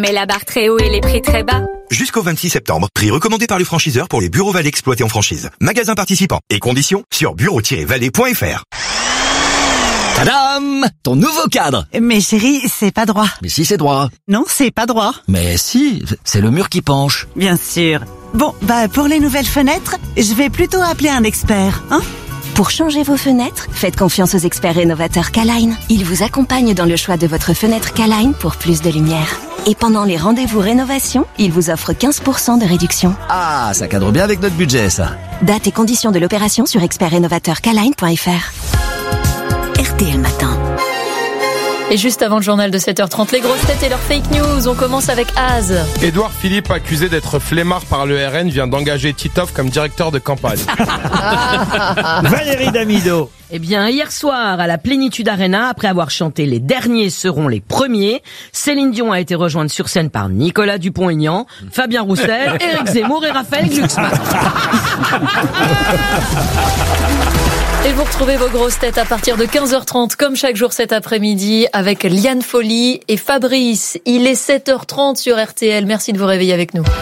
Mais la barre très haut et les prix très bas. Jusqu'au 26 septembre, prix recommandé par le franchiseur pour les bureaux Vallée exploités en franchise. Magasins participants et conditions sur bureau-vallée.fr. Tadam! Ton nouveau cadre. Mais chérie, c'est pas droit. Mais si, c'est droit. Non, c'est pas droit. Mais si, c'est le mur qui penche. Bien sûr. Bon, pour les nouvelles fenêtres, je vais plutôt appeler un expert, hein? Pour changer vos fenêtres, faites confiance aux experts rénovateurs K-Line. Ils vous accompagnent dans le choix de votre fenêtre K-Line pour plus de lumière. Et pendant les rendez-vous rénovation, ils vous offrent 15% de réduction. Ah, ça cadre bien avec notre budget, ça. Date et conditions de l'opération sur expertrénovateurkline.fr. RTL Matin. Et juste avant le journal de 7h30, les grosses têtes et leurs fake news. On commence avec Az. Édouard Philippe, accusé d'être flemmard par le RN, vient d'engager Titoff comme directeur de campagne. Valérie Damido. Eh bien, hier soir, à la Plénitude Arena, après avoir chanté « Les derniers seront les premiers », Céline Dion a été rejointe sur scène par Nicolas Dupont-Aignan, Fabien Roussel, Éric Zemmour et Raphaël Glucksmann. Et vous retrouvez vos grosses têtes à partir de 15h30, comme chaque jour cet après-midi, avec Liane Folly et Fabrice. Il est 7h30 sur RTL. Merci de vous réveiller avec nous.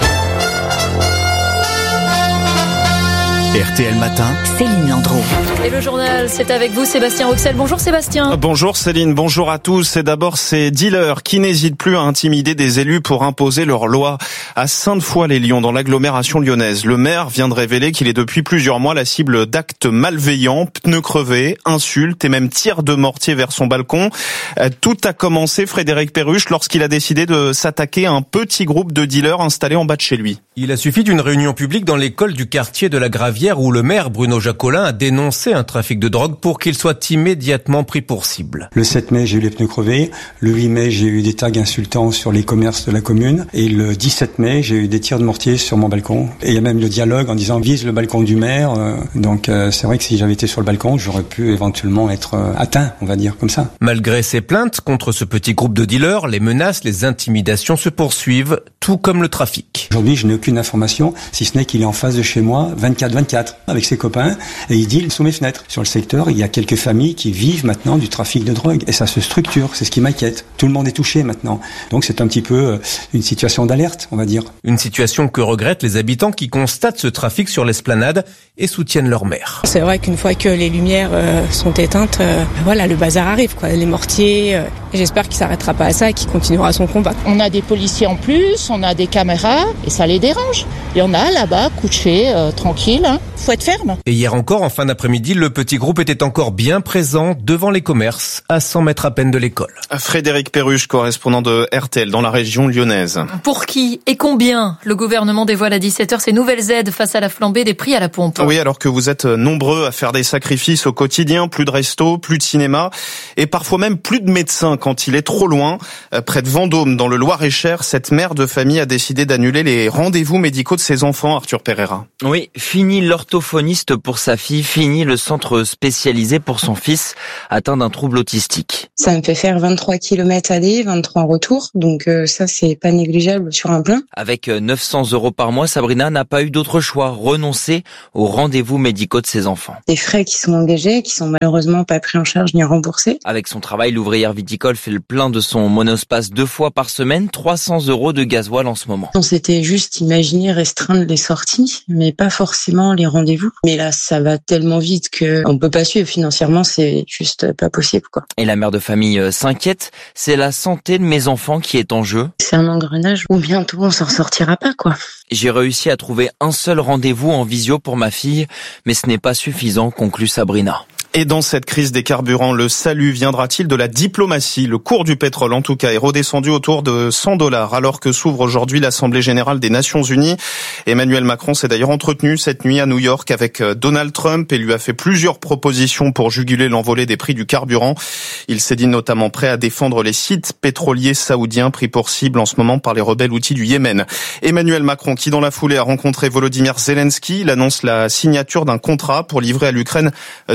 RTL Matin, Céline Landreau. Et le journal, c'est avec vous, Sébastien Roxel. Bonjour Sébastien. Bonjour Céline, bonjour à tous. Et d'abord, ces dealers qui n'hésitent plus à intimider des élus pour imposer leur loi. À Sainte-Foy-les-Lyons, dans l'agglomération lyonnaise, le maire vient de révéler qu'il est depuis plusieurs mois la cible d'actes malveillants, pneus crevés, insultes et même tirs de mortier vers son balcon. Tout a commencé, Frédéric Perruche, lorsqu'il a décidé de s'attaquer à un petit groupe de dealers installés en bas de chez lui. Il a suffi d'une réunion publique dans l'école du quartier de la Gravière où le maire Bruno Jacolin a dénoncé un trafic de drogue pour qu'il soit immédiatement pris pour cible. Le 7 mai, j'ai eu les pneus crevés. Le 8 mai, j'ai eu des tags insultants sur les commerces de la commune. Et le 17 mai, j'ai eu des tirs de mortier sur mon balcon. Et il y a même le dialogue en disant vise le balcon du maire. Donc c'est vrai que si j'avais été sur le balcon, j'aurais pu éventuellement être atteint, on va dire comme ça. Malgré ces plaintes contre ce petit groupe de dealers, les menaces, les intimidations se poursuivent, tout comme le trafic. Aujourd'hui, je n'ai aucune information, si ce n'est qu'il est en face de chez moi, 24/24, avec ses copains, et il deal sous mes fenêtres. Sur le secteur, il y a quelques familles qui vivent maintenant du trafic de drogue, et ça se structure, c'est ce qui m'inquiète. Tout le monde est touché maintenant. Donc c'est un petit peu une situation d'alerte, on va dire. Une situation que regrettent les habitants qui constatent ce trafic sur l'esplanade et soutiennent leur maire. C'est vrai qu'une fois que les lumières sont éteintes, voilà, le bazar arrive, quoi. Les mortiers, j'espère qu'il s'arrêtera pas à ça et qu'il continuera son combat. On a des policiers en plus, on a des caméras, et ça les dérange. Il y en a là-bas, couchés, tranquilles, hein. Faut être ferme. Et hier encore, en fin d'après-midi, le petit groupe était encore bien présent devant les commerces, à 100 mètres à peine de l'école. Frédéric Perruche, correspondant de RTL dans la région lyonnaise. Pour qui et combien le gouvernement dévoile à 17h ses nouvelles aides face à la flambée des prix à la pompe? Oui, alors que vous êtes nombreux à faire des sacrifices au quotidien, plus de restos, plus de cinéma et parfois même plus de médecins quand il est trop loin. Près de Vendôme, dans le Loir-et-Cher, cette mère de famille a décidé d'annuler les rendez-vous médicaux de ses enfants, Arthur Pereira. Oui, fini l'orthophoniste pour sa fille, fini le centre spécialisé pour son fils atteint d'un trouble autistique. Ça me fait faire 23 km aller, 23 retour, donc ça c'est pas négligeable sur un plein. Avec 900 € par mois, Sabrina n'a pas eu d'autre choix, renoncer aux rendez-vous médicaux de ses enfants. Des frais qui sont engagés, qui sont malheureusement pas pris en charge ni remboursés. Avec son travail, l'ouvrière viticole fait le plein de son monospace 2 fois par semaine, 300 € de gasoil en ce moment. On s'était juste imaginé restreindre les sorties, mais pas forcément les rendez-vous. Mais là, ça va tellement vite que on peut pas suivre financièrement, c'est juste pas possible, quoi. Et la mère de famille s'inquiète, c'est la santé de mes enfants qui est en jeu. C'est un engrenage où bientôt on s'en sortira pas, quoi. J'ai réussi à trouver un seul rendez-vous en visio pour ma fille, mais ce n'est pas suffisant, conclut Sabrina. Et dans cette crise des carburants, le salut viendra-t-il de la diplomatie? Le cours du pétrole, en tout cas, est redescendu autour de $100 alors que s'ouvre aujourd'hui l'Assemblée générale des Nations Unies. Emmanuel Macron s'est d'ailleurs entretenu cette nuit à New York avec Donald Trump et lui a fait plusieurs propositions pour juguler l'envolée des prix du carburant. Il s'est dit notamment prêt à défendre les sites pétroliers saoudiens pris pour cible en ce moment par les rebelles houthis du Yémen. Emmanuel Macron qui, dans la foulée, a rencontré Volodymyr Zelensky. Il annonce la signature d'un contrat pour livrer à l'Ukraine de nouveaux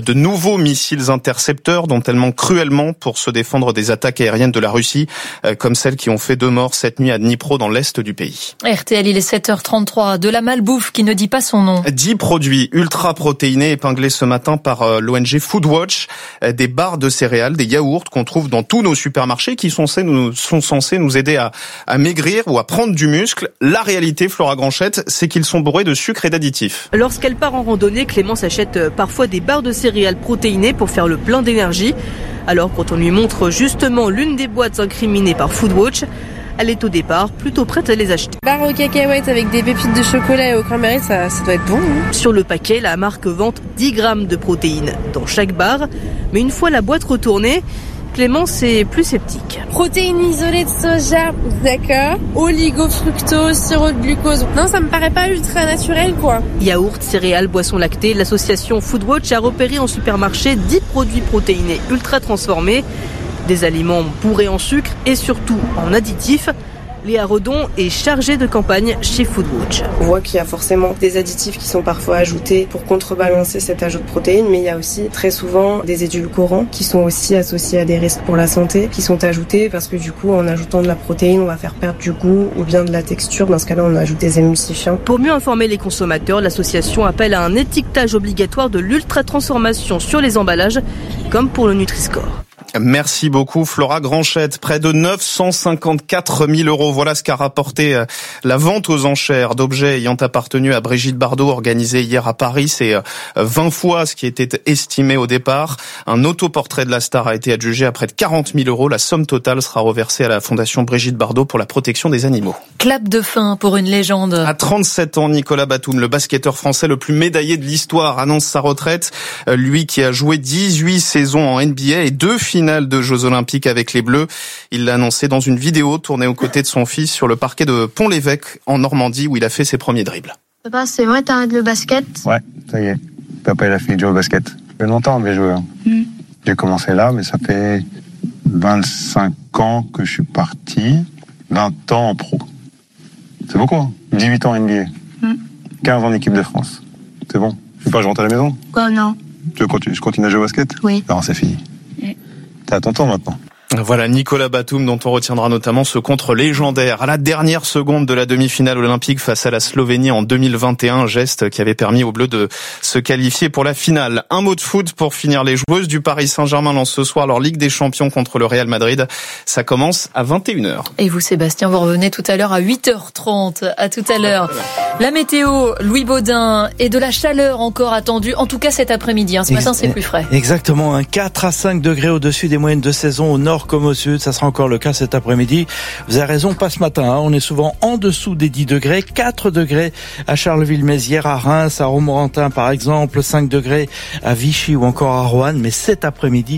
nouveaux missiles intercepteurs dont elle manque cruellement pour se défendre des attaques aériennes de la Russie, comme celles qui ont fait 2 morts cette nuit à Dnipro dans l'est du pays. RTL, il est 7h33. De la malbouffe qui ne dit pas son nom. 10 produits ultra protéinés épinglés ce matin par l'ONG Foodwatch. Des barres de céréales, des yaourts qu'on trouve dans tous nos supermarchés qui sont censés nous aider à maigrir ou à prendre du muscle. La réalité, Flora Granchette, c'est qu'ils sont bourrés de sucre et d'additifs. Lorsqu'elle part en randonnée, Clémence achète parfois des barres de céréales protéinées pour faire le plein d'énergie. Alors quand on lui montre justement l'une des boîtes incriminées par Foodwatch, elle est au départ plutôt prête à les acheter. Barre aux cacahuètes avec des pépites de chocolat et au cranberry, ça doit être bon. Hein. Sur le paquet, la marque vante 10 grammes de protéines dans chaque barre. Mais une fois la boîte retournée, Clémence est plus sceptique. Protéines isolées de soja, d'accord. Oligofructose, sirop de glucose. Non, ça me paraît pas ultra naturel, quoi. Yaourt, céréales, boissons lactées, l'association Foodwatch a repéré en supermarché 10 produits protéinés ultra transformés. Des aliments bourrés en sucre et surtout en additifs. Léa Redon est chargée de campagne chez Foodwatch. On voit qu'il y a forcément des additifs qui sont parfois ajoutés pour contrebalancer cet ajout de protéines, mais il y a aussi très souvent des édulcorants qui sont aussi associés à des risques pour la santé, qui sont ajoutés parce que du coup, en ajoutant de la protéine, on va faire perdre du goût ou bien de la texture. Dans ce cas-là, on ajoute des émulsifiants. Pour mieux informer les consommateurs, l'association appelle à un étiquetage obligatoire de l'ultra-transformation sur les emballages, comme pour le Nutri-Score. Merci beaucoup Flora Granchette. Près de 954 000 €. Voilà ce qu'a rapporté la vente aux enchères d'objets ayant appartenu à Brigitte Bardot organisée hier à Paris. C'est 20 fois ce qui était estimé au départ. Un autoportrait de la star a été adjugé à près de 40 000 €. La somme totale sera reversée à la fondation Brigitte Bardot pour la protection des animaux. Clap de fin pour une légende. À 37 ans, Nicolas Batum, le basketteur français le plus médaillé de l'histoire, annonce sa retraite. Lui qui a joué 18 saisons en NBA et 2 finales de Jeux Olympiques avec les Bleus. Il l'a annoncé dans une vidéo tournée aux côtés de son fils sur le parquet de Pont-l'Évêque en Normandie où il a fait ses premiers dribbles. Papa, c'est vrai, t'arrêtes le basket? Ouais, ça y est. Papa, il a fini de jouer au basket. Ça fait longtemps que j'ai joué. J'ai commencé là, mais ça fait 25 ans que je suis parti. 20 ans en pro. C'est beaucoup, hein. 18 ans NBA. 15 ans en équipe de France. C'est bon. Je rentre à la maison? Quoi, non. Je continue à jouer au basket? Oui. Non, c'est fini. T'es à ton tour maintenant. Voilà Nicolas Batum dont on retiendra notamment ce contre légendaire à la dernière seconde de la demi-finale olympique face à la Slovénie en 2021, un geste qui avait permis aux Bleus de se qualifier pour la finale. Un mot de foot pour finir. Les joueuses du Paris Saint-Germain lancent ce soir leur Ligue des Champions contre le Real Madrid. Ça commence à 21h. Et vous Sébastien, vous revenez tout à l'heure à 8h30. À tout à l'heure. La météo, Louis Baudin, et de la chaleur encore attendue, en tout cas cet après-midi. Ce matin c'est plus frais. Exactement, 4 à 5 degrés au-dessus des moyennes de saison au nord comme au sud, ça sera encore le cas cet après-midi. Vous avez raison, pas ce matin, on est souvent en dessous des 10 degrés, 4 degrés à Charleville-Mézières, à Reims, à Romorantin par exemple, 5 degrés à Vichy ou encore à Roanne, mais cet après-midi,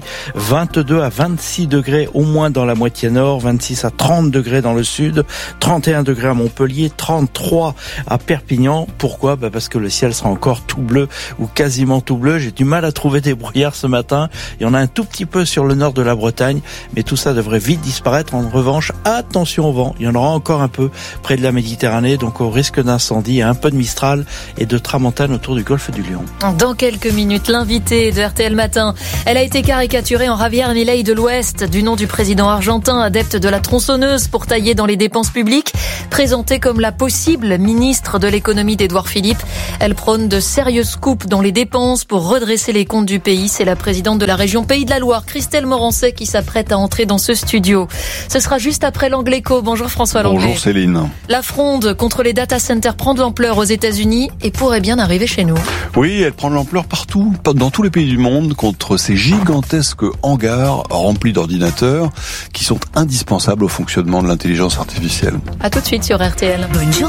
22 à 26 degrés au moins dans la moitié nord, 26 à 30 degrés dans le sud, 31 degrés à Montpellier, 33 à Perpignan. Pourquoi? Parce que le ciel sera encore tout bleu ou quasiment tout bleu. J'ai du mal à trouver des brouillards ce matin. Il y en a un tout petit peu sur le nord de la Bretagne, mais tout ça devrait vite disparaître. En revanche, attention au vent. Il y en aura encore un peu près de la Méditerranée, donc au risque d'incendie, un peu de Mistral et de tramontane autour du golfe du Lion. Dans quelques minutes, l'invitée de RTL Matin. Elle a été caricaturée en Javier Milei de l'Ouest, du nom du président argentin, adepte de la tronçonneuse pour tailler dans les dépenses publiques, présentée comme la possible ministre de l'économie d'Édouard Philippe. Elle prône de sérieuses coupes dans les dépenses pour redresser les comptes du pays. C'est la présidente de la région Pays de la Loire, Christelle Morancet, qui s'apprête à entrer dans ce studio. Ce sera juste après l'Angle Écho. Bonjour François Langlais. Bonjour Céline. La fronde contre les data centers prend de l'ampleur aux États-Unis et pourrait bien arriver chez nous. Oui, elle prend de l'ampleur partout, dans tous les pays du monde, contre ces gigantesques hangars remplis d'ordinateurs qui sont indispensables au fonctionnement de l'intelligence artificielle. À tout de suite sur RTL.